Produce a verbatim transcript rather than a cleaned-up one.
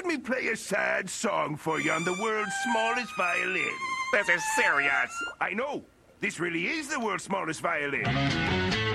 me play a sad song for you on the world's smallest violin. This is serious. I know. This really is the world's smallest violin.